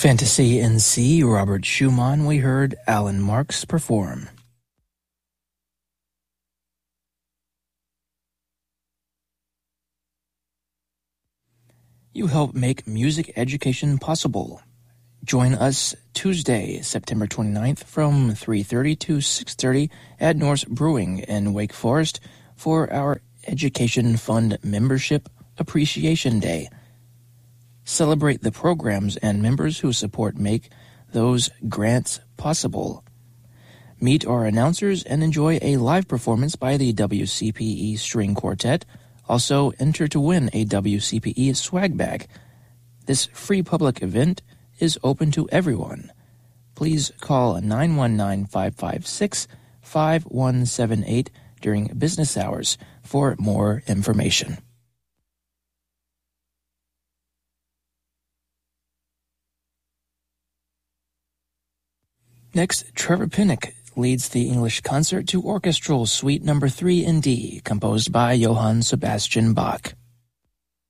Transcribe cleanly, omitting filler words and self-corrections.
Fantasy in C, Robert Schumann, we heard Alan Marks perform. You help make music education possible. Join us Tuesday, September 29th from 3:30 to 6:30 at Norse Brewing in Wake Forest for our Education Fund Membership Appreciation Day. Celebrate the programs and members who support make those grants possible. Meet our announcers and enjoy a live performance by the WCPE String Quartet. Also, enter to win a WCPE swag bag. This free public event is open to everyone. Please call 919-556-5178 during business hours for more information. Next, Trevor Pinnock leads the English Concert to Orchestral Suite No. 3 in D, composed by Johann Sebastian Bach.